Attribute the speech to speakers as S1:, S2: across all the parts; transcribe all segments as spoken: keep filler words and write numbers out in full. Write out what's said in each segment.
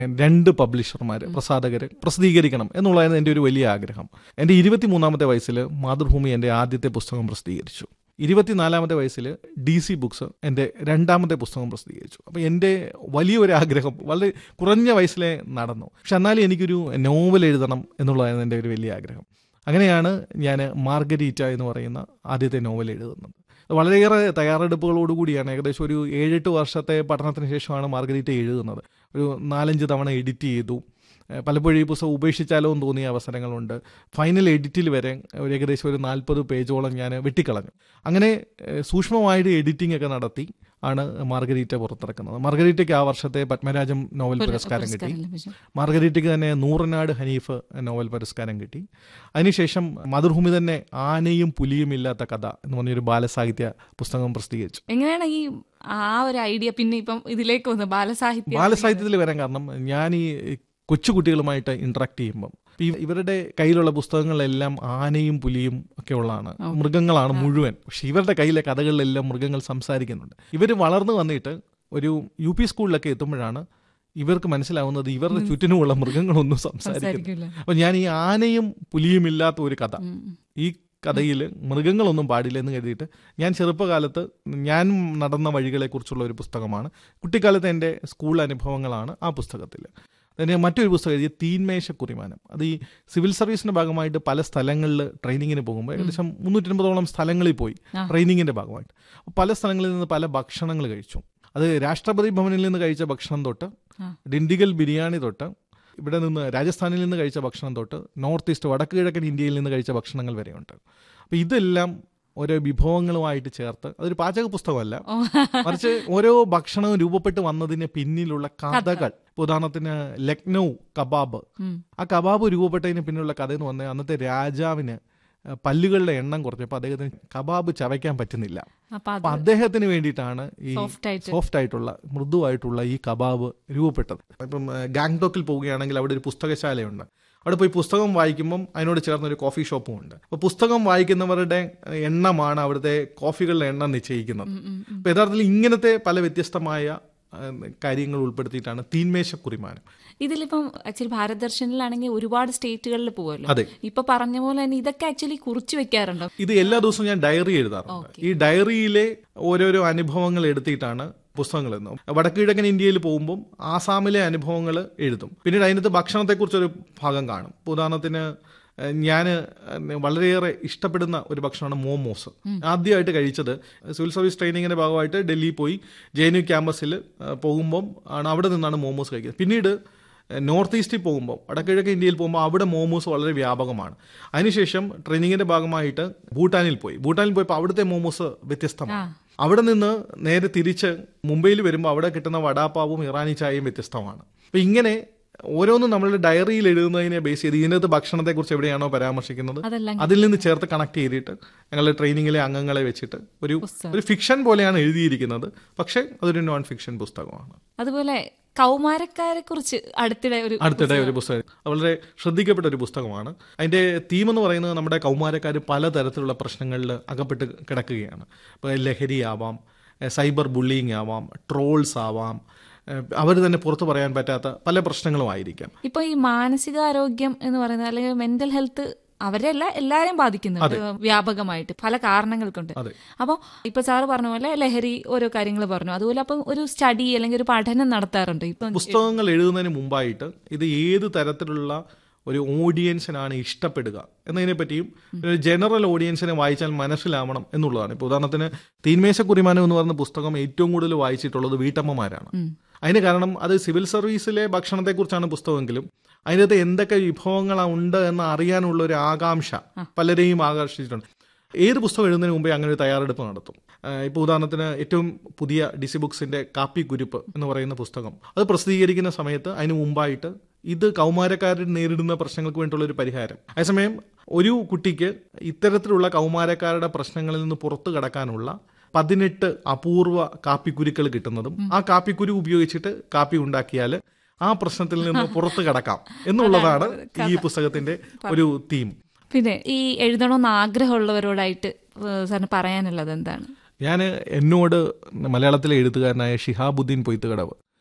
S1: രണ്ട് പബ്ലിഷർമാർ പ്രസാധകർ പ്രസിദ്ധീകരിക്കണം എന്നുള്ളതായിരുന്നു എൻ്റെ ഒരു വലിയ ആഗ്രഹം. എൻ്റെ ഇരുപത്തി മൂന്നാമത്തെ വയസ്സിൽ മാതൃഭൂമി എൻ്റെ ആദ്യത്തെ പുസ്തകം പ്രസിദ്ധീകരിച്ചു. ഇരുപത്തിനാലാമത്തെ വയസ്സിൽ ഡി സി ബുക്സ് എൻ്റെ രണ്ടാമത്തെ പുസ്തകം പ്രസിദ്ധീകരിച്ചു. അപ്പോൾ എൻ്റെ വലിയൊരു ആഗ്രഹം വളരെ കുറഞ്ഞ വയസ്സിലെ നടന്നു. പക്ഷെ എന്നാലും എനിക്കൊരു നോവൽ എഴുതണം എന്നുള്ളതായിരുന്നു എൻ്റെ ഒരു വലിയ ആഗ്രഹം. അങ്ങനെയാണ് ഞാൻ മാർഗരീറ്റ എന്ന് പറയുന്ന ആദ്യത്തെ നോവൽ എഴുതുന്നത്. വളരെയേറെ തയ്യാറെടുപ്പുകളോടുകൂടിയാണ്, ഏകദേശം ഒരു ഏഴെട്ട് വർഷത്തെ പഠനത്തിന് ശേഷമാണ് മാർഗരീറ്റ എഴുതുന്നത്. ഒരു നാലഞ്ച് തവണ എഡിറ്റ് ചെയ്തു. പലപ്പോഴും ഈ പുസ്തകം ഉപേക്ഷിച്ചാലോ എന്ന് തോന്നിയ അവസരങ്ങളുണ്ട്. ഫൈനൽ എഡിറ്റിൽ വരെ ഒരു ഏകദേശം ഒരു നാൽപ്പത് പേജോളം ഞാൻ വെട്ടിക്കളഞ്ഞു. അങ്ങനെ സൂക്ഷ്മമായിട്ട് എഡിറ്റിംഗ് ഒക്കെ നടത്തി ആണ് മാർഗരീറ്റ പുറത്തിറക്കുന്നത്. മാർഗരീറ്റയ്ക്ക് ആ വർഷത്തെ പത്മരാജം നോവൽ പുരസ്കാരം കിട്ടി. മാർഗരീറ്റയ്ക്ക് തന്നെ നൂറനാട് ഹനീഫ് നോവൽ പുരസ്കാരം കിട്ടി. അതിനുശേഷം മാതൃഭൂമി തന്നെ ആനയും പുലിയും ഇല്ലാത്ത കഥ എന്ന് പറഞ്ഞൊരു ബാലസാഹിത്യ പുസ്തകം പ്രസിദ്ധീകരിച്ചു.
S2: എങ്ങനെയാണ് ഈ ആ ഒരു ഐഡിയ പിന്നെ ഇപ്പം ഇതിലേക്ക് വന്നത്? ബാലസാഹിത്യം
S1: ബാലസാഹിത്യത്തിൽ വരാൻ കാരണം, ഞാൻ ഈ കൊച്ചുകുട്ടികളുമായിട്ട് ഇന്ററാക്ട് ചെയ്യുമ്പം ഇവരുടെ കയ്യിലുള്ള പുസ്തകങ്ങളെല്ലാം ആനയും പുലിയും ഒക്കെ ഉള്ളതാണ്, മൃഗങ്ങളാണ് മുഴുവൻ. പക്ഷെ ഇവരുടെ കയ്യിലെ കഥകളിലെല്ലാം മൃഗങ്ങൾ സംസാരിക്കുന്നുണ്ട്. ഇവർ വളർന്നു വന്നിട്ട് ഒരു യു പി സ്കൂളിലൊക്കെ എത്തുമ്പോഴാണ് ഇവർക്ക് മനസ്സിലാവുന്നത് ഇവരുടെ ചുറ്റിനുമുള്ള മൃഗങ്ങളൊന്നും സംസാരിക്കുന്നു. അപ്പൊ ഞാൻ ഈ ആനയും പുലിയും ഇല്ലാത്ത ഒരു കഥ, ഈ കഥയിൽ മൃഗങ്ങളൊന്നും പാടില്ല എന്ന് കരുതിയിട്ട് ഞാൻ ചെറുപ്പകാലത്ത് ഞാൻ നടന്ന വഴികളെക്കുറിച്ചുള്ള ഒരു പുസ്തകമാണ്. കുട്ടിക്കാലത്ത് എൻ്റെ സ്കൂൾ അനുഭവങ്ങളാണ് ആ പുസ്തകത്തിൽ. അതിന് മറ്റൊരു പുസ്തകം എഴുതിയ തീന്മേശ കുറിമാനം. അത് ഈ സിവിൽ സർവീസിന്റെ ഭാഗമായിട്ട് പല സ്ഥലങ്ങളിൽ ട്രെയിനിങ്ങിന് പോകുമ്പോൾ ഏകദേശം മുന്നൂറ്റി അൻപതോളം സ്ഥലങ്ങളിൽ പോയി ട്രെയിനിങ്ങിന്റെ ഭാഗമായിട്ട് പല സ്ഥലങ്ങളിൽ നിന്ന് പല ഭക്ഷണങ്ങൾ കഴിച്ചു. അത് രാഷ്ട്രപതി ഭവനിൽ നിന്ന് കഴിച്ച ഭക്ഷണം തൊട്ട് ഡിണ്ടിഗൽ ബിരിയാണി തൊട്ട് ഇവിടെ നിന്ന് രാജസ്ഥാനിൽ നിന്ന് കഴിച്ച ഭക്ഷണം തൊട്ട് നോർത്ത് ഈസ്റ്റ് വടക്ക് കിഴക്കൻ ഇന്ത്യയിൽ നിന്ന് കഴിച്ച ഭക്ഷണങ്ങൾ വരെയുണ്ട്. അപ്പോൾ ഇതെല്ലാം ഓരോ വിഭവങ്ങളുമായിട്ട് ചേർത്ത്, അതൊരു പാചക പുസ്തകമല്ല, മറിച്ച് ഓരോ ഭക്ഷണവും രൂപപ്പെട്ട് വന്നതിന് പിന്നിലുള്ള കഥകൾ. ഉദാഹരണത്തിന് ലക്നൗ കബാബ്, ആ കബാബ് രൂപപ്പെട്ടതിന് പിന്നിലുള്ള കഥ എന്ന് പറഞ്ഞാൽ അന്നത്തെ രാജാവിന് പല്ലുകളുടെ എണ്ണം കുറഞ്ഞപ്പോൾ അദ്ദേഹത്തിന് കബാബ് ചവയ്ക്കാൻ പറ്റുന്നില്ല. അപ്പൊ അദ്ദേഹത്തിന് വേണ്ടിയിട്ടാണ് ഈ സോഫ്റ്റ് ആയിട്ടുള്ള മൃദുവായിട്ടുള്ള ഈ കബാബ് രൂപപ്പെട്ടത്. ഇപ്പം ഗാങ്ടോക്കിൽ പോവുകയാണെങ്കിൽ അവിടെ ഒരു പുസ്തകശാലയുണ്ട്. അവിടെ പോയി പുസ്തകം വായിക്കുമ്പം അതിനോട് ചേർന്നൊരു കോഫി ഷോപ്പും ഉണ്ട്. അപ്പോൾ പുസ്തകം വായിക്കുന്നവരുടെ എണ്ണമാണ് അവിടുത്തെ കോഫികളുടെ എണ്ണം നിശ്ചയിക്കുന്നത്. അപ്പോൾ യഥാർത്ഥത്തിൽ ഇങ്ങനത്തെ പല വ്യത്യസ്തമായ കാര്യങ്ങൾ ഉൾപ്പെടുത്തിയിട്ടാണ് തീന്മേശ കുറിമാനം.
S2: ഇതിലിപ്പം ആക്ച്വലി ഭാരത് ദർശനിലാണെങ്കിൽ ഒരുപാട് സ്റ്റേറ്റുകളിൽ പോകുമല്ലോ. ഇപ്പൊ പറഞ്ഞ പോലെ തന്നെ ഇതൊക്കെ ആക്ച്വലി കുറിച്ച് വെക്കാറുണ്ടോ?
S1: ഇത് എല്ലാ ദിവസവും ഞാൻ ഡയറി എഴുതാറുണ്ട്. ഈ ഡയറിയിലെ ഓരോരോ അനുഭവങ്ങൾ എടുത്തിട്ടാണ് പുസ്തകങ്ങൾ എഴുതും. വടക്ക് കിഴക്കൻ ഇന്ത്യയിൽ പോകുമ്പോൾ ആസാമിലെ അനുഭവങ്ങൾ എഴുതും. പിന്നീട് അതിനകത്ത് ഭക്ഷണത്തെക്കുറിച്ചൊരു ഭാഗം കാണും. ഉദാഹരണത്തിന് ഞാൻ വളരെയേറെ ഇഷ്ടപ്പെടുന്ന ഒരു ഭക്ഷണമാണ് മോമോസ്. ആദ്യമായിട്ട് കഴിച്ചത് സിവിൽ സർവീസ് ട്രെയിനിങ്ങിന്റെ ഭാഗമായിട്ട് ഡൽഹി പോയി ജെ എൻ യു ക്യാമ്പസിൽ പോകുമ്പം ആണ്, അവിടെ നിന്നാണ് മോമോസ് കഴിക്കുന്നത്. പിന്നീട് നോർത്ത് ഈസ്റ്റിൽ പോകുമ്പോൾ വടക്കിഴക്കൻ ഇന്ത്യയിൽ പോകുമ്പോൾ അവിടെ മോമോസ് വളരെ വ്യാപകമാണ്. അതിനുശേഷം ട്രെയിനിങ്ങിന്റെ ഭാഗമായിട്ട് ഭൂട്ടാനിൽ പോയി. ഭൂട്ടാനിൽ പോയപ്പോൾ അവിടുത്തെ മോമോസ് വ്യത്യസ്തമാണ്. അവിടെ നിന്ന് നേരെ തിരിച്ച് മുംബൈയിൽ വരുമ്പോൾ അവിടെ കിട്ടുന്ന വടാപ്പാവും ഇറാനി ചായയും വ്യത്യസ്തമാണ്. അപ്പം ഇങ്ങനെ ഓരോന്നും നമ്മളുടെ ഡയറിയിൽ എഴുതുന്നതിനെ ബേസ് ചെയ്ത് ഇതിനകത്ത് ഭക്ഷണത്തെക്കുറിച്ച് എവിടെയാണോ പരാമർശിക്കുന്നത് അതിൽ നിന്ന് ചേർത്ത് കണക്ട് ചെയ്തിട്ട് ഞങ്ങളുടെ ട്രെയിനിങ്ങിലെ അംഗങ്ങളെ വെച്ചിട്ട് ഒരു ഒരു ഫിക്ഷൻ പോലെയാണ് എഴുതിയിരിക്കുന്നത്. പക്ഷെ അതൊരു നോൺ ഫിക്ഷൻ പുസ്തകമാണ്.
S2: അതുപോലെ കൗമാരക്കാരെ കുറിച്ച് അടുത്തിടെ ഒരു
S1: അടുത്തിടെ ഒരു പുസ്തകം വളരെ ശ്രദ്ധിക്കപ്പെട്ട ഒരു പുസ്തകമാണ്. അതിന്റെ തീം എന്ന് പറയുന്നത് നമ്മുടെ കൗമാരക്കാർ പലതരത്തിലുള്ള പ്രശ്നങ്ങളിൽ അകപ്പെട്ട് കിടക്കുകയാണ്. ഇപ്പോൾ ലഹരിയാവാം, സൈബർ ബുള്ളിങ് ആവാം, ട്രോൾസ് ആവാം, അവർ തന്നെ പുറത്തു പറയാൻ പറ്റാത്ത പല പ്രശ്നങ്ങളുമായിരിക്കാം.
S2: ഇപ്പൊ ഈ മാനസികാരോഗ്യം എന്ന് പറയുന്നത് അല്ലെങ്കിൽ മെന്റൽ ഹെൽത്ത് അവരെല്ല എല്ലാരെയും ബാധിക്കുന്നുണ്ട് വ്യാപകമായിട്ട് പല കാരണങ്ങൾ കൊണ്ട്. അപ്പോൾ ഇപ്പൊ സാറ് പറഞ്ഞ പോലെ ലഹരി ഓരോ കാര്യങ്ങൾ പറഞ്ഞു. അതുപോലെ അപ്പം ഒരു സ്റ്റഡി അല്ലെങ്കിൽ ഒരു പഠനം നടത്താറുണ്ട്. ഇപ്പൊ
S1: പുസ്തകങ്ങൾ എഴുതുന്നതിന് മുമ്പായിട്ട് ഇത് ഏത് തരത്തിലുള്ള ഒരു ഓഡിയൻസിനാണ് ഇഷ്ടപ്പെടുക എന്നതിനെ പറ്റിയും ഒരു ജനറൽ ഓഡിയൻസിനെ വായിച്ചാൽ മനസ്സിലാവണം എന്നുള്ളതാണ്. ഇപ്പോൾ ഉദാഹരണത്തിന് തീന്മേശ കുറിമാനം എന്ന് പറയുന്ന പുസ്തകം ഏറ്റവും കൂടുതൽ വായിച്ചിട്ടുള്ളത് വീട്ടമ്മമാരാണ്. അതിന് കാരണം അത് സിവിൽ സർവീസിലെ ഭക്ഷണത്തെക്കുറിച്ചാണ് പുസ്തകമെങ്കിലും അതിനകത്ത് എന്തൊക്കെ വിഭവങ്ങളുണ്ട് എന്ന് അറിയാനുള്ള ഒരു ആകാംക്ഷ പലരെയും ആകർഷിച്ചിട്ടുണ്ട്. ഏത് പുസ്തകം എഴുതുന്നതിന് മുമ്പേ അങ്ങനെ ഒരു തയ്യാറെടുപ്പ് നടത്തും. ഇപ്പോൾ ഉദാഹരണത്തിന് ഏറ്റവും പുതിയ ഡി സി ബുക്സിന്റെ കാപ്പി കുരിപ്പ് എന്ന് പറയുന്ന പുസ്തകം അത് പ്രസിദ്ധീകരിക്കുന്ന സമയത്ത് അതിന് മുമ്പായിട്ട് ഇത് കൗമാരക്കാരൻ നേരിടുന്ന പ്രശ്നങ്ങൾക്ക് വേണ്ടിയുള്ള ഒരു പരിഹാരം. അതേസമയം ഒരു കുട്ടിക്ക് ഇത്തരത്തിലുള്ള കൗമാരക്കാരുടെ പ്രശ്നങ്ങളിൽ നിന്ന് പുറത്തു കടക്കാനുള്ള പതിനെട്ട് അപൂർവ കാപ്പിക്കുരുക്കൾ കിട്ടുന്നതും ആ കാപ്പിക്കുരു ഉപയോഗിച്ചിട്ട് കാപ്പി ഉണ്ടാക്കിയാൽ ആ പ്രശ്നത്തിൽ നിന്ന് പുറത്തു കടക്കാം എന്നുള്ളതാണ് ഈ പുസ്തകത്തിന്റെ ഒരു തീം.
S2: പിന്നെ ഈ എഴുതണമെന്ന് ആഗ്രഹമുള്ളവരോടായിട്ട് സാറിന് പറയാനുള്ളത് എന്താണ്?
S1: ഞാൻ എന്നോട് മലയാളത്തിലെ എഴുത്തുകാരനായ ഷിഹാബുദ്ദീൻ പൊയ്ത്തുകടവ്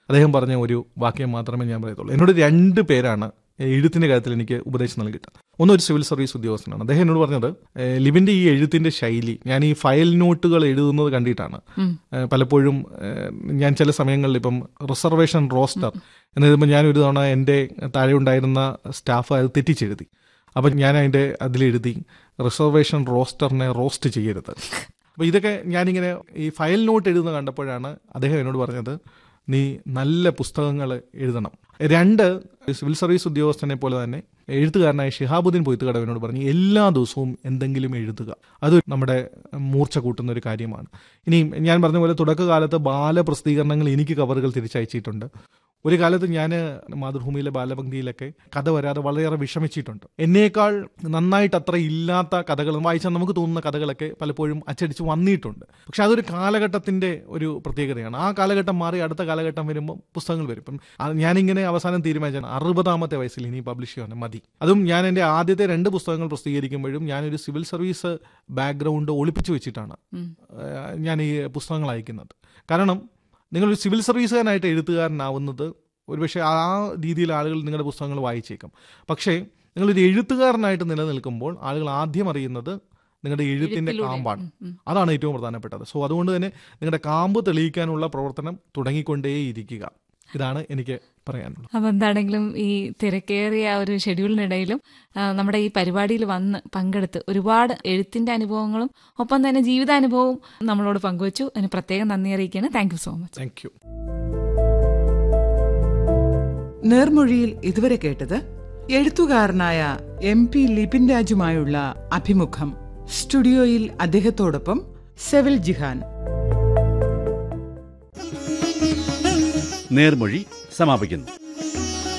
S1: അദ്ദേഹം പറഞ്ഞ ഒരു വാക്യം മാത്രമേ ഞാൻ പറയത്തുള്ളൂ. എന്നോട് രണ്ട് പേരാണ് എഴുത്തിന്റെ കാര്യത്തിൽ എനിക്ക് ഉപദേശം നൽകിയിട്ട്. ഒന്ന് ഒരു സിവിൽ സർവീസ് ഉദ്യോഗസ്ഥനാണ്. അദ്ദേഹം എന്നോട് പറഞ്ഞത്, ലിബിന്റെ ഈ എഴുത്തിന്റെ ശൈലി ഞാൻ ഈ ഫയൽ നോട്ടുകൾ എഴുതുന്നത് കണ്ടിട്ടാണ്. പലപ്പോഴും ഞാൻ ചില സമയങ്ങളിൽ ഇപ്പം റിസർവേഷൻ റോസ്റ്റർ എന്ന് എഴുതുമ്പോൾ ഞാൻ ഒരു തവണ എൻ്റെ താഴെ ഉണ്ടായിരുന്ന സ്റ്റാഫ് അത് തെറ്റിച്ചെഴുതി. അപ്പം ഞാൻ അതിൻ്റെ അതിലെഴുതി റിസർവേഷൻ റോസ്റ്ററിനെ റോസ്റ്റ് ചെയ്യരുത്. അപ്പോൾ ഇതൊക്കെ ഞാനിങ്ങനെ ഈ ഫയൽ നോട്ട് എഴുതുന്നത് കണ്ടപ്പോഴാണ് അദ്ദേഹം എന്നോട് പറഞ്ഞത്, നീ നല്ല പുസ്തകങ്ങൾ എഴുതണം. രണ്ട്, സിവിൽ സർവീസ് ഉദ്യോഗസ്ഥനെ പോലെ തന്നെ എഴുത്തുകാരനായ ഷിഹാബുദ്ദീൻ പൊയ്ത്തുകടവിനോട് പറഞ്ഞു, എല്ലാ ദിവസവും എന്തെങ്കിലും എഴുതുക. അത് നമ്മുടെ മൂർച്ച കൂട്ടുന്ന ഒരു കാര്യമാണ്. ഇനിയും ഞാൻ പറഞ്ഞ പോലെ തുടക്കകാലത്ത് ബാലപ്രസിദ്ധീകരണങ്ങൾ എനിക്ക് കവറുകൾ തിരിച്ചയച്ചിട്ടുണ്ട്. ഒരു കാലത്ത് ഞാൻ മാതൃഭൂമിയിലെ ബാലപംക്തിയിലൊക്കെ കഥ വരാതെ വളരെയേറെ വിഷമിച്ചിട്ടുണ്ട്. എന്നേക്കാൾ നന്നായിട്ട് അത്ര ഇല്ലാത്ത കഥകൾ വായിച്ചാൽ നമുക്ക് തോന്നുന്ന കഥകളൊക്കെ പലപ്പോഴും അച്ചടിച്ച് വന്നിട്ടുണ്ട്. പക്ഷെ അതൊരു കാലഘട്ടത്തിൻ്റെ ഒരു പ്രത്യേകതയാണ്. ആ കാലഘട്ടം മാറി അടുത്ത കാലഘട്ടം വരുമ്പോൾ പുസ്തകങ്ങൾ വരും. ഇപ്പം ഞാനിങ്ങനെ അവസാനം തീരുമാനിച്ചാണ് അറുപതാമത്തെ വയസ്സിൽ ഇനി പബ്ലിഷ് ചെയ്യാൻ മതി. അതും ഞാൻ എൻ്റെ ആദ്യത്തെ രണ്ട് പുസ്തകങ്ങൾ പ്രസിദ്ധീകരിക്കുമ്പോഴും ഞാനൊരു സിവിൽ സർവീസ് ബാക്ക്ഗ്രൗണ്ട് ഒളിപ്പിച്ചു വെച്ചിട്ടാണ് ഞാൻ ഈ പുസ്തകങ്ങൾ അയക്കുന്നത്. കാരണം നിങ്ങളൊരു സിവിൽ സർവീസുകാരനായിട്ട് എഴുത്തുകാരനാവുന്നത് ഒരുപക്ഷെ ആ രീതിയിൽ ആളുകൾ നിങ്ങളുടെ പുസ്തകങ്ങൾ വായിച്ചേക്കും. പക്ഷേ നിങ്ങളൊരു എഴുത്തുകാരനായിട്ട് നിലനിൽക്കുമ്പോൾ ആളുകൾ ആദ്യം അറിയുന്നത് നിങ്ങളുടെ എഴുത്തിൻ്റെ കാമ്പാണ്. അതാണ് ഏറ്റവും പ്രധാനപ്പെട്ടത്. സോ അതുകൊണ്ട് തന്നെ നിങ്ങളുടെ കാമ്പ് തെളിയിക്കാനുള്ള പ്രവർത്തനം തുടങ്ങിക്കൊണ്ടേയിരിക്കുക. ഇതാണ് എനിക്ക് പറയാനുള്ളത്.
S2: അപ്പം എന്താണെങ്കിലും ഈ തിരക്കേറിയ ഒരു ഷെഡ്യൂളിനിടയിലും നമ്മുടെ ഈ പരിപാടിയിൽ വന്ന് പങ്കെടുത്ത് ഒരുപാട് എഴുത്തിന്റെ അനുഭവങ്ങളും ഒപ്പം തന്നെ ജീവിതാനുഭവവും നമ്മളോട് പങ്കുവച്ചു. അതിന് പ്രത്യേകം നന്ദി അറിയിക്കുകയാണ്. Thank you so much.
S1: Thank you.
S3: നേർമൊഴിയിൽ ഇതുവരെ കേട്ടത് എഴുത്തുകാരനായ എം പി ലിപിൻ രാജുമായുള്ള അഭിമുഖം. സ്റ്റുഡിയോയിൽ അദ്ദേഹത്തോടൊപ്പം സെവിൽ ജിഹാൻ.
S4: നേർമൊഴി സമാപിക്കുന്നു.